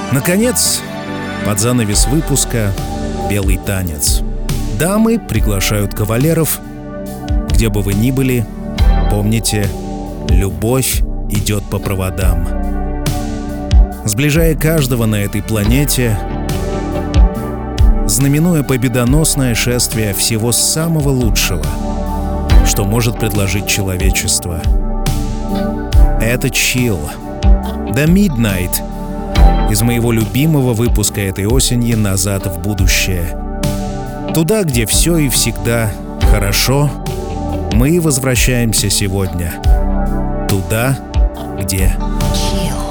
Наконец, под занавес выпуска «Белый танец». Дамы приглашают кавалеров. Где бы вы ни были, помните, любовь идет по проводам. Сближая каждого на этой планете, знаменуя победоносное шествие всего самого лучшего, что может предложить человечество. Это Chill, The Midnight, из моего любимого выпуска этой осени «Назад в будущее». Туда, где все и всегда хорошо, мы возвращаемся сегодня. Туда, где...